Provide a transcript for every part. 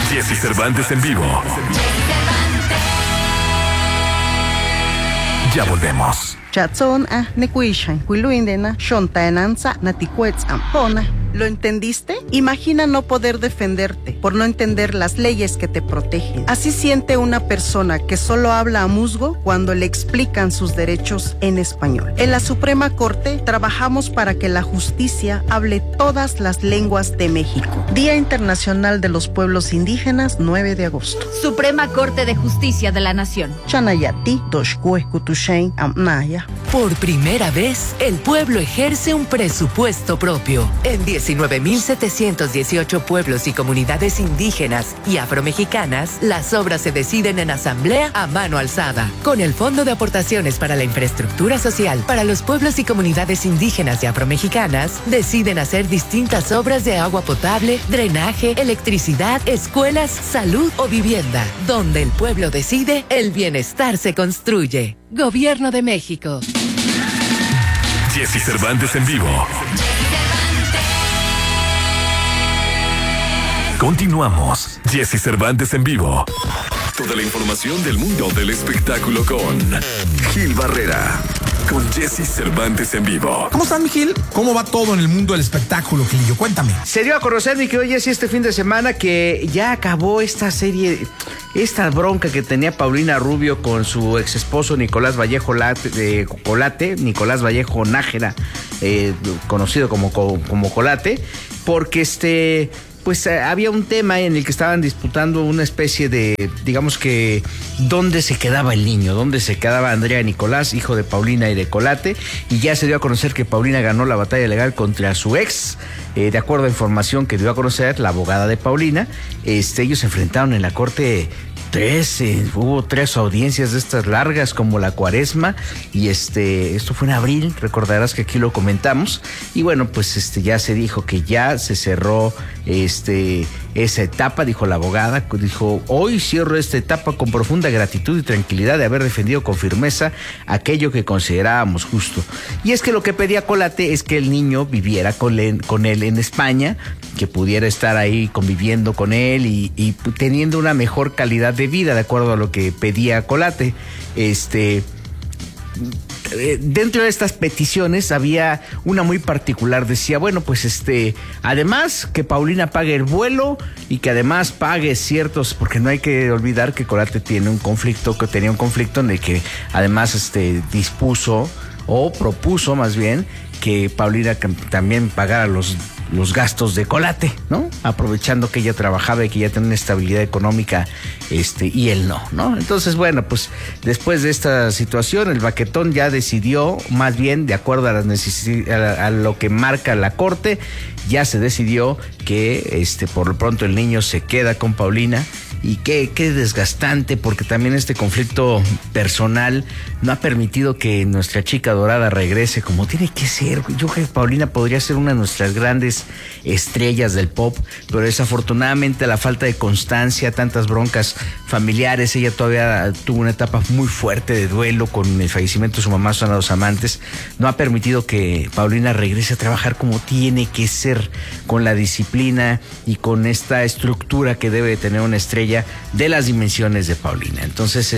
Jessy Cervantes en vivo. Ya volvemos. Chatson nekuishan kuiluindena shontaenanza naticuetz ampona. ¿Lo entendiste? Imagina no poder defenderte por no entender las leyes que te protegen. Así siente una persona que solo habla a musgo cuando le explican sus derechos en español. En la Suprema Corte trabajamos para que la justicia hable todas las lenguas de México. Día Internacional de los Pueblos Indígenas, 9 de agosto. Suprema Corte de Justicia de la Nación. Chanayati, Doshkue, Kutushain, Amnaya. Por primera vez, el pueblo ejerce un presupuesto propio. En 19.718 pueblos y comunidades indígenas y afromexicanas, las obras se deciden en asamblea a mano alzada. Con el Fondo de Aportaciones para la Infraestructura Social para los pueblos y comunidades indígenas y afromexicanas, deciden hacer distintas obras de agua potable, drenaje, electricidad, escuelas, salud o vivienda. Donde el pueblo decide, el bienestar se construye. Gobierno de México. Jessy Cervantes en vivo. Continuamos. Jessy Cervantes en vivo. Toda la información del mundo del espectáculo con Gil Barrera. Con Jessy Cervantes en vivo. ¿Cómo están, mi Gil? ¿Cómo va todo en el mundo del espectáculo, Gilillo? Cuéntame. Se dio a conocer, mi querido Jessy, este fin de semana que ya acabó esta serie, esta bronca que tenía Paulina Rubio con su ex esposo Nicolás Vallejo Colate, Nicolás Vallejo Nájera, conocido como Colate, porque pues había un tema en el que estaban disputando una especie de, digamos que, ¿dónde se quedaba el niño? ¿Dónde se quedaba Andrea Nicolás, hijo de Paulina y de Colate? Y ya se dio a conocer que Paulina ganó la batalla legal contra su ex. De acuerdo a información que dio a conocer la abogada de Paulina, ellos se enfrentaron en la corte hubo 3 audiencias de estas largas como la cuaresma, y esto fue en abril, recordarás que aquí lo comentamos, y bueno, pues ya se dijo que ya se cerró esa etapa, dijo la abogada, dijo: hoy cierro esta etapa con profunda gratitud y tranquilidad de haber defendido con firmeza aquello que considerábamos justo. Y es que lo que pedía Colate es que el niño viviera con él en España, que pudiera estar ahí conviviendo con él y teniendo una mejor calidad de vida, de acuerdo a lo que pedía Colate. Dentro de estas peticiones había una muy particular. Decía, bueno, pues además que Paulina pague el vuelo y que además pague ciertos, porque no hay que olvidar que Colate tenía un conflicto en el que además dispuso o propuso más bien que Paulina también pagara los gastos de Colate, ¿no? Aprovechando que ella trabajaba y que ya tenía una estabilidad económica, y él no. Entonces, bueno, pues después de esta situación, el baquetón ya decidió, más bien de acuerdo a a lo que marca la corte, ya se decidió que por lo pronto el niño se queda con Paulina. Y qué desgastante, porque también este conflicto personal no ha permitido que nuestra chica dorada regrese como tiene que ser. Yo creo que Paulina podría ser una de nuestras grandes estrellas del pop, pero desafortunadamente la falta de constancia, tantas broncas familiares, ella todavía tuvo una etapa muy fuerte de duelo con el fallecimiento de su mamá, Susana Dos Amantes, no ha permitido que Paulina regrese a trabajar como tiene que ser, con la disciplina y con esta estructura que debe tener una estrella de las dimensiones de Paulina. Entonces,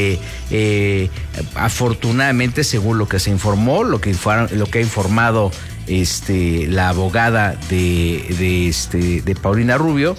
afortunadamente, según lo que se informó, lo que ha informado la abogada de Paulina Rubio,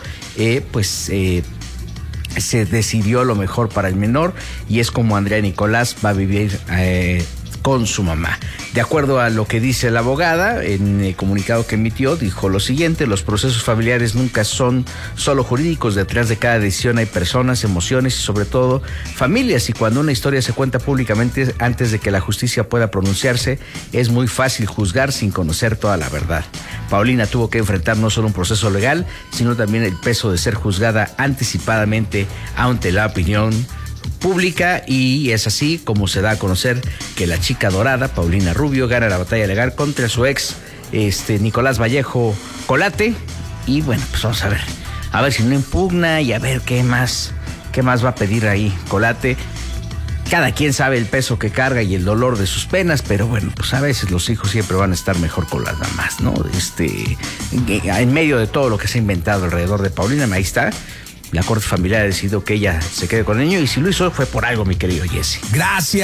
se decidió lo mejor para el menor, y es como Andrea Nicolás va a vivir con su mamá. De acuerdo a lo que dice la abogada, en el comunicado que emitió, dijo lo siguiente: los procesos familiares nunca son solo jurídicos, detrás de cada decisión hay personas, emociones y sobre todo familias, y cuando una historia se cuenta públicamente antes de que la justicia pueda pronunciarse, es muy fácil juzgar sin conocer toda la verdad. Paulina tuvo que enfrentar no solo un proceso legal, sino también el peso de ser juzgada anticipadamente ante la opinión pública, y es así como se da a conocer que la chica dorada, Paulina Rubio, gana la batalla legal contra su ex, Nicolás Vallejo Colate, y bueno, pues vamos a ver si no impugna y a ver qué más va a pedir ahí Colate. Cada quien sabe el peso que carga y el dolor de sus penas, pero bueno, pues a veces los hijos siempre van a estar mejor con las mamás, ¿no? En medio de todo lo que se ha inventado alrededor de Paulina, ahí está. la corte familiar ha decidido que ella se quede con el niño y si lo hizo fue por algo, mi querido Jesse. Gracias.